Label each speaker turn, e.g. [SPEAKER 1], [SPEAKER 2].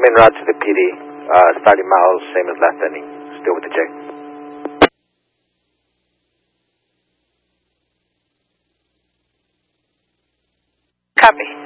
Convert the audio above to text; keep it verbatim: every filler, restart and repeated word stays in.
[SPEAKER 1] I'm en route to the P D. Uh, starting miles, same as last ending. Still with the check.
[SPEAKER 2] Copy.